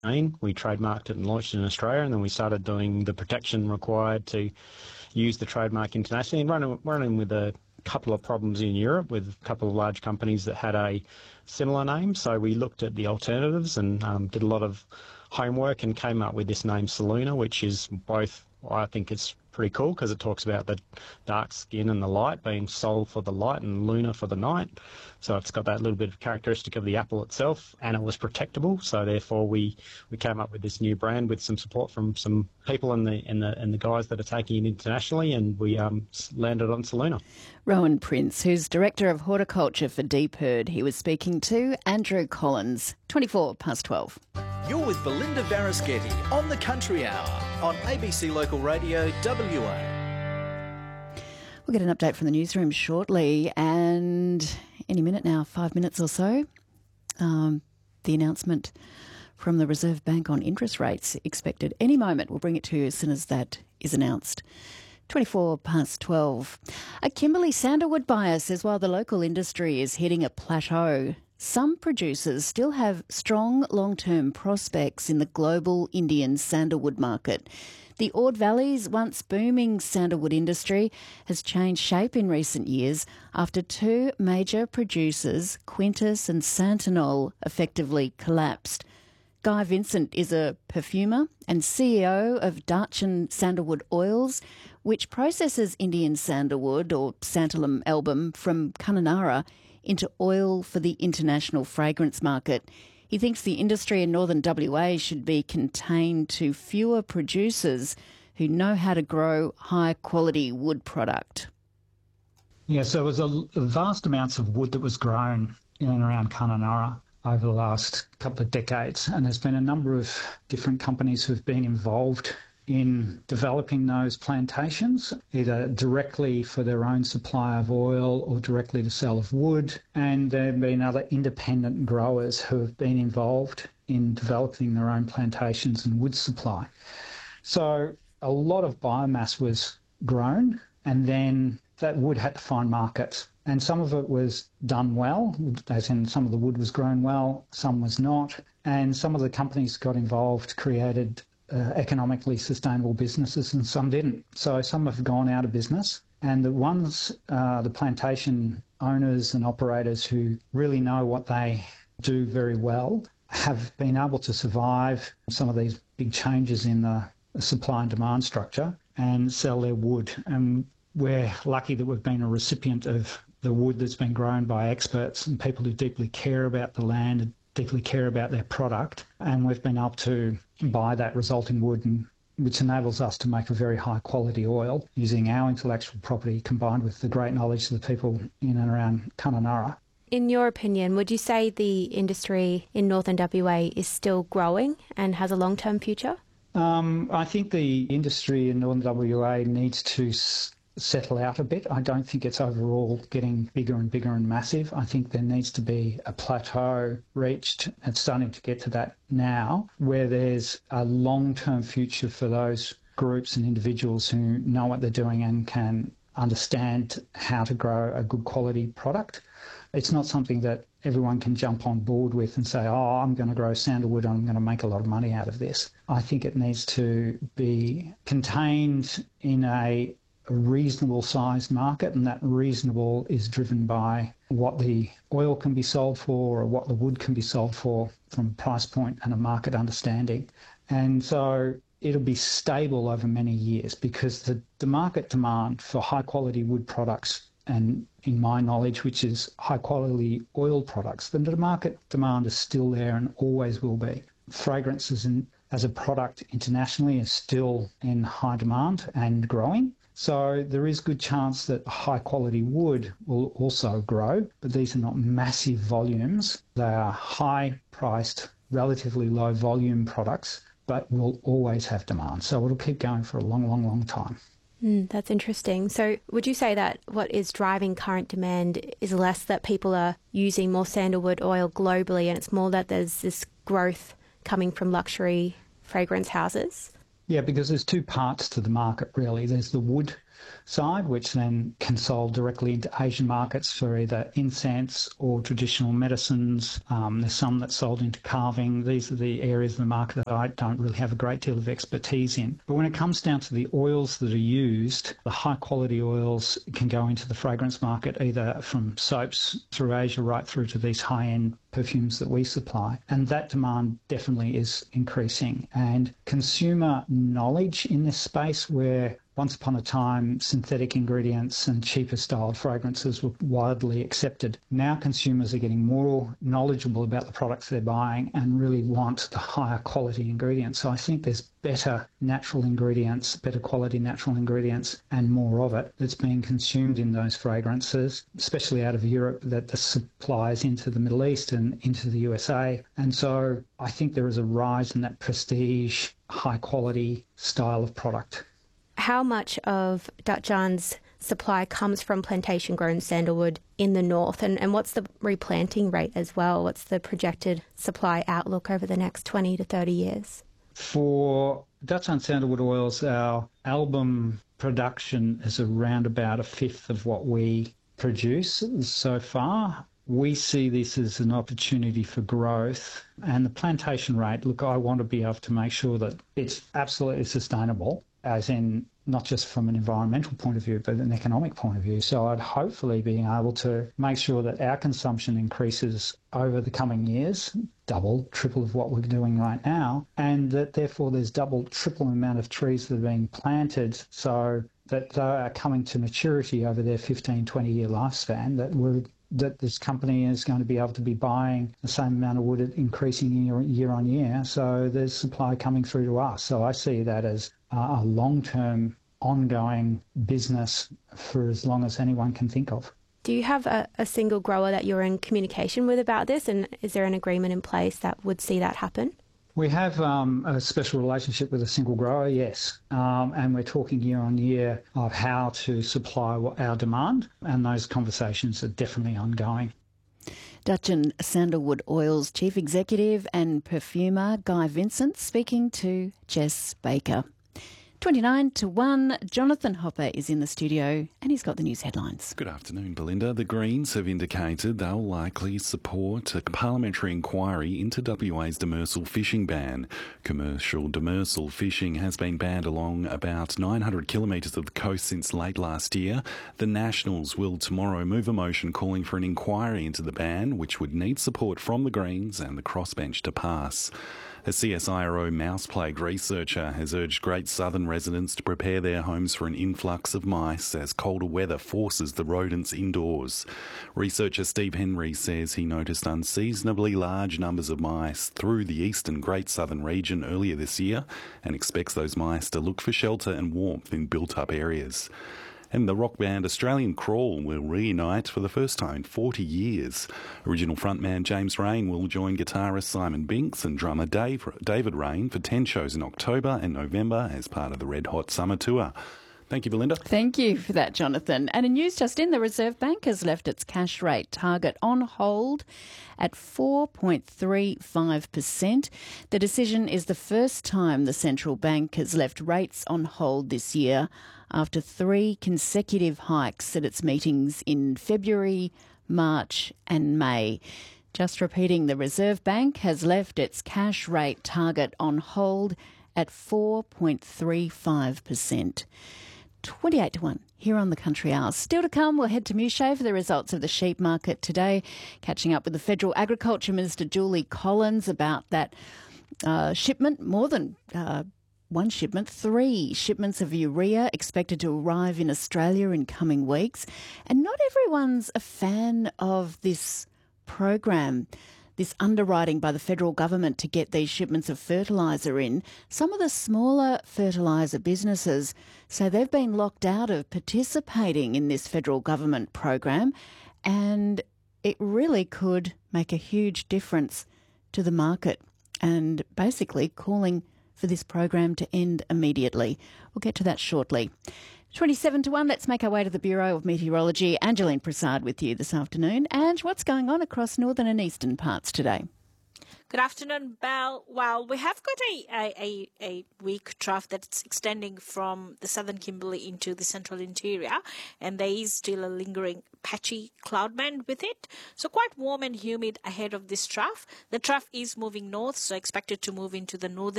We trademarked it and launched it in Australia, and then we started doing the protection required to use the trademark internationally, and running with a couple of problems in Europe with a couple of large companies that had a similar name. So we looked at the alternatives and did a lot of homework and came up with this name Soluna, which is both, I think it's pretty cool because it talks about the dark skin and the light being Sol for the light and Luna for the night. So it's got that little bit of characteristic of the apple itself, and it was protectable. So therefore we came up with this new brand with some support from some people and the guys that are taking it internationally, and we landed on Soluna. Rowan Prince, who's Director of Horticulture for Deepherd, he was speaking to Andrew Collins, 12:24. You're with Belinda Varaschetti on The Country Hour on ABC Local Radio WA. We'll get an update from the newsroom shortly, and any minute now, 5 minutes or so, the announcement from the Reserve Bank on interest rates expected any moment. We'll bring it to you as soon as that is announced. 12:24. A Kimberley sandalwood buyer says while the local industry is hitting a plateau, some producers still have strong long-term prospects in the global Indian sandalwood market. The Ord Valley's once booming sandalwood industry has changed shape in recent years after two major producers, Quintus and Santanol, effectively collapsed. Guy Vincent is a perfumer and CEO of Darchen Sandalwood Oils, which processes Indian sandalwood or Santalum album from Kununurra into oil for the international fragrance market. He thinks the industry in northern WA should be contained to fewer producers who know how to grow high-quality wood product. Yeah, so there was vast amounts of wood that was grown in and around Kununurra over the last couple of decades, and there's been a number of different companies who've been involved in developing those plantations, either directly for their own supply of oil or directly to sell of wood. And there have been other independent growers who have been involved in developing their own plantations and wood supply. So a lot of biomass was grown, and then that wood had to find markets. And some of it was done well, as in some of the wood was grown well, some was not. And some of the companies got involved, created economically sustainable businesses, and some didn't. So some have gone out of business, and the ones, the plantation owners and operators who really know what they do very well have been able to survive some of these big changes in the supply and demand structure and sell their wood. And we're lucky that we've been a recipient of the wood that's been grown by experts and people who deeply care about the land and deeply care about their product, and we've been able to buy that resulting wood, which enables us to make a very high quality oil using our intellectual property combined with the great knowledge of the people in and around Kununurra. In your opinion, would you say the industry in northern WA is still growing and has a long-term future? I think the industry in northern WA needs to settle out a bit. I don't think it's overall getting bigger and bigger and massive. I think there needs to be a plateau reached, and starting to get to that now, where there's a long-term future for those groups and individuals who know what they're doing and can understand how to grow a good quality product. It's not something that everyone can jump on board with and say, oh, I'm going to grow sandalwood and I'm going to make a lot of money out of this. I think it needs to be contained in a reasonable sized market, and that reasonable is driven by what the oil can be sold for or what the wood can be sold for from a price point and a market understanding. And so it'll be stable over many years because the market demand for high quality wood products, and in my knowledge, which is high quality oil products, then the market demand is still there and always will be. Fragrances as a product internationally is still in high demand and growing. So there is good chance that high quality wood will also grow, but these are not massive volumes. They are high priced, relatively low volume products, but will always have demand. So it'll keep going for a long, long, long time. That's interesting. So would you say that what is driving current demand is less that people are using more sandalwood oil globally, and it's more that there's this growth coming from luxury fragrance houses? Yeah, because there's two parts to the market, really. There's the wood side, which then can sold directly into Asian markets for either incense or traditional medicines. There's some that's sold into carving. These are the areas of the market that I don't really have a great deal of expertise in. But when it comes down to the oils that are used, the high quality oils can go into the fragrance market, either from soaps through Asia right through to these high-end perfumes that we supply. And that demand definitely is increasing. And consumer knowledge in this space, where once upon a time synthetic ingredients and cheaper styled fragrances were widely accepted, now consumers are getting more knowledgeable about the products they're buying and really want the higher quality ingredients. So I think there's better natural ingredients, better quality natural ingredients, and more of it that's being consumed in those fragrances, especially out of Europe, that the supplies into the Middle East and into the USA. And so I think there is a rise in that prestige, high quality style of product. How much of Dutch-An's supply comes from plantation-grown sandalwood in the north, and what's the replanting rate as well? What's the projected supply outlook over the next 20 to 30 years? For Dutch-An sandalwood oils, our album production is around about a fifth of what we produce so far. We see this as an opportunity for growth, and the plantation rate, look, I want to be able to make sure that it's absolutely sustainable, as in not just from an environmental point of view, but an economic point of view. So I'd hopefully be able to make sure that our consumption increases over the coming years, double, triple of what we're doing right now, and that therefore there's double, triple amount of trees that are being planted, so that they are coming to maturity over their 15, 20-year lifespan, that this company is going to be able to be buying the same amount of wood increasing year on year. So there's supply coming through to us. So I see that as a long-term, ongoing business for as long as anyone can think of. Do you have a single grower that you're in communication with about this, and is there an agreement in place that would see that happen? We have a special relationship with a single grower, yes, and we're talking year on year of how to supply our demand, and those conversations are definitely ongoing. Dutch-An Sandalwood Oils Chief Executive and Perfumer Guy Vincent speaking to Jess Baker. 29 to 1, Jonathan Hopper is in the studio and he's got the news headlines. Good afternoon, Belinda. The Greens have indicated they'll likely support a parliamentary inquiry into WA's demersal fishing ban. Commercial demersal fishing has been banned along about 900 kilometres of the coast since late last year. The Nationals will tomorrow move a motion calling for an inquiry into the ban, which would need support from the Greens and the crossbench to pass. A CSIRO mouse plague researcher has urged Great Southern residents to prepare their homes for an influx of mice as colder weather forces the rodents indoors. Researcher Steve Henry says he noticed unseasonably large numbers of mice through the eastern Great Southern region earlier this year and expects those mice to look for shelter and warmth in built-up areas. And the rock band Australian Crawl will reunite for the first time in 40 years. Original frontman James Raine will join guitarist Simon Binks and drummer David Raine for 10 shows in October and November as part of the Red Hot Summer Tour. Thank you, Belinda. Thank you for that, Jonathan. And in news just in, the Reserve Bank has left its cash rate target on hold at 4.35%. The decision is the first time the central bank has left rates on hold this year, after 3 consecutive hikes at its meetings in February, March and May. Just repeating, the Reserve Bank has left its cash rate target on hold at 4.35%. 28 to 1 here on the Country Hour. Still to come, we'll head to Mouchet for the results of the sheep market today, catching up with the Federal Agriculture Minister Julie Collins about that shipment, more than one shipment, 3 shipments of urea expected to arrive in Australia in coming weeks. And not everyone's a fan of this program, this underwriting by the federal government to get these shipments of fertiliser in. Some of the smaller fertiliser businesses say they've been locked out of participating in this federal government program, and it really could make a huge difference to the market, and basically calling for this program to end immediately. We'll get to that shortly. 27 to 1, let's make our way to the Bureau of Meteorology. Angeline Prasad with you this afternoon. Ange, what's going on across northern and eastern parts today? Good afternoon, Belle. Well, we have got a weak trough that's extending from the southern Kimberley into the central interior, and there is still a lingering patchy cloud band with it. So quite warm and humid ahead of this trough. The trough is moving north, so expected to move into the northern